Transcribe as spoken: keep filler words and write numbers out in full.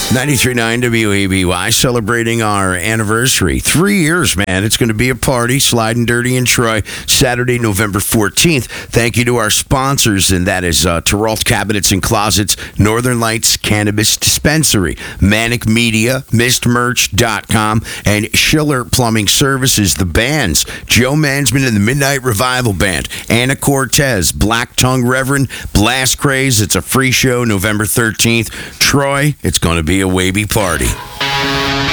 ninety-three point nine W A B Y, celebrating our anniversary. Three years, man. It's going to be a party, Sliding Dirty in Troy, Saturday, November fourteenth. Thank you to our sponsors, and that is uh, Terrault Cabinets and Closets, Northern Lights Cannabis Dispensary, Manic Media, mist merch dot com, and Schiller Plumbing Services. The bands, Joe Mansman and the Midnight Revival Band, Anna Cortez, Black Tongue Reverend, Blast Craze. It's a free show, November thirteenth. Troy, it's going to be a wavy party.